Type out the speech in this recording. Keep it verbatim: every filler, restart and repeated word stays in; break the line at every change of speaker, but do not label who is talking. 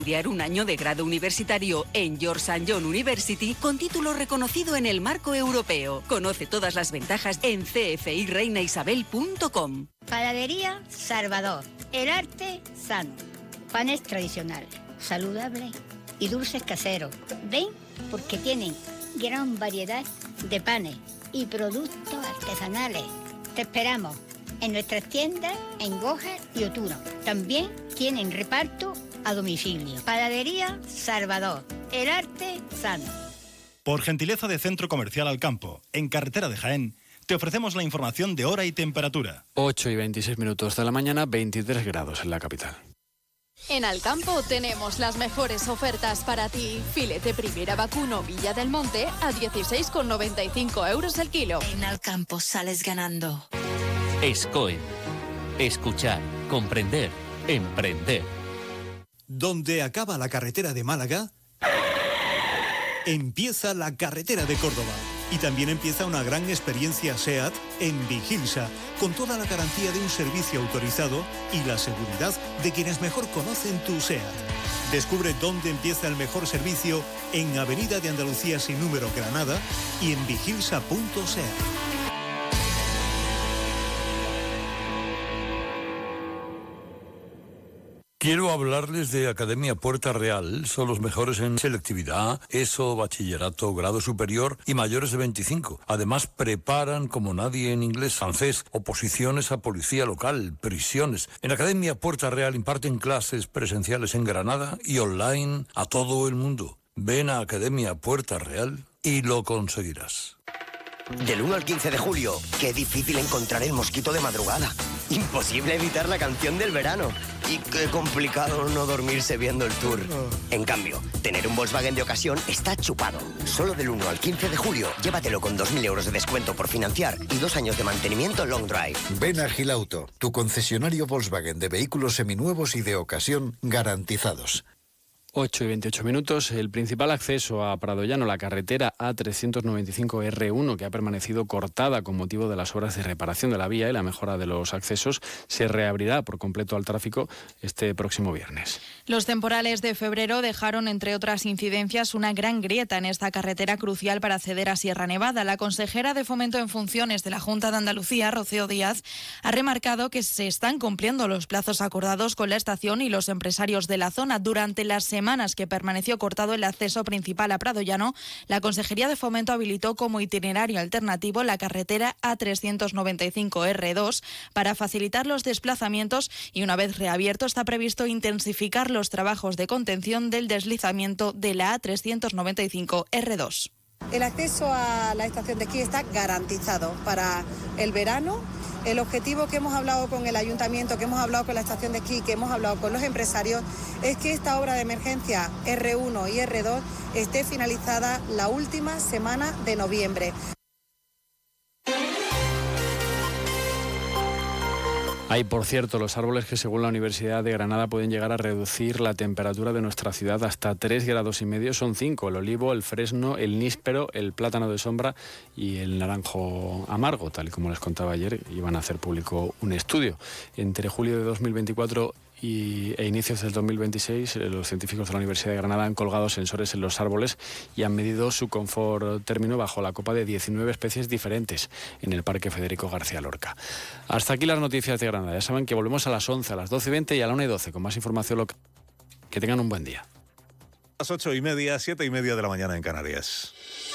Estudiar un año de grado universitario en George Saint John University con título reconocido en el marco europeo. Conoce todas las ventajas en c f i reina isabel punto com.
Panadería Salvador. El arte sano. Panes tradicionales, saludables y dulces caseros. Ven porque tienen gran variedad de panes y productos artesanales. Te esperamos en nuestras tiendas en Goja y Oturo. También tienen reparto a domicilio. Panadería Salvador. El arte sano.
Por gentileza de Centro Comercial Alcampo, en carretera de Jaén, te ofrecemos la información de hora y temperatura.
ocho y veintiséis minutos de la mañana, veintitrés grados en la capital.
En Alcampo tenemos las mejores ofertas para ti. Filete primera vacuno Villa del Monte a dieciséis con noventa y cinco euros el kilo.
En Alcampo sales ganando.
Escoe. Escuchar, comprender, emprender.
Donde acaba la carretera de Málaga, empieza la carretera de Córdoba. Y también empieza una gran experiencia SEAT en Vigilsa, con toda la garantía de un servicio autorizado y la seguridad de quienes mejor conocen tu SEAT. Descubre dónde empieza el mejor servicio en Avenida de Andalucía sin número Granada y en vigilsa punto seat.
Quiero hablarles de Academia Puerta Real. Son los mejores en selectividad, ESO, bachillerato, grado superior y mayores de veinticinco. Además, preparan como nadie en inglés, francés, oposiciones a policía local, prisiones. En Academia Puerta Real imparten clases presenciales en Granada y online a todo el mundo. Ven a Academia Puerta Real y lo conseguirás.
Del uno al quince de julio, qué difícil encontrar el mosquito de madrugada. Imposible evitar la canción del verano. Y qué complicado no dormirse viendo el Tour. En cambio, tener un Volkswagen de ocasión está chupado. Solo del uno al quince de julio, llévatelo con dos mil euros de descuento por financiar y dos años de mantenimiento long drive.
Ven a Gilauto, tu concesionario Volkswagen de vehículos seminuevos y de ocasión garantizados.
ocho y veintiocho minutos. El principal acceso a Pradollano, la carretera A trescientos noventa y cinco erre uno, que ha permanecido cortada con motivo de las obras de reparación de la vía y la mejora de los accesos, se reabrirá por completo al tráfico este próximo viernes.
Los temporales de febrero dejaron, entre otras incidencias, una gran grieta en esta carretera crucial para acceder a Sierra Nevada. La consejera de Fomento en funciones de la Junta de Andalucía, Rocío Díaz, ha remarcado que se están cumpliendo los plazos acordados con la estación y los empresarios de la zona. Durante las semanas que permaneció cortado el acceso principal a Pradollano, la Consejería de Fomento habilitó como itinerario alternativo la carretera A trescientos noventa y cinco erre dos para facilitar los desplazamientos y, una vez reabierto, está previsto intensificar los trabajos de contención del deslizamiento de la A trescientos noventa y cinco erre dos.
El acceso a la estación de esquí está garantizado para el verano. El objetivo que hemos hablado con el ayuntamiento, que hemos hablado con la estación de esquí, que hemos hablado con los empresarios, es que esta obra de emergencia erre uno y erre dos esté finalizada la última semana de noviembre.
Hay, por cierto, los árboles que, según la Universidad de Granada, pueden llegar a reducir la temperatura de nuestra ciudad hasta tres grados y medio. Son cinco: el olivo, el fresno, el níspero, el plátano de sombra y el naranjo amargo. Tal y como les contaba ayer, iban a hacer público un estudio. Entre julio de dos mil veinticuatro y, e inicios del dos mil veintiséis, los científicos de la Universidad de Granada han colgado sensores en los árboles y han medido su confort térmico bajo la copa de diecinueve especies diferentes en el Parque Federico García Lorca. Hasta aquí las noticias de Granada. Ya saben que volvemos a las once, a las doce y veinte y a la una y doce con más información local. Que tengan un buen día.
Las ocho y media, siete y media de la mañana en Canarias.